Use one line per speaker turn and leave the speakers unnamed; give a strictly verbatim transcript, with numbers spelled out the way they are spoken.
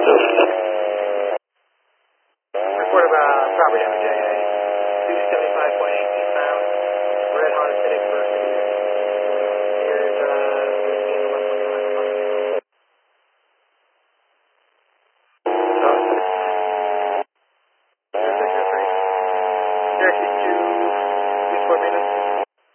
Report about property on J A, two seventy-five point eight two pounds, red Honda Civic.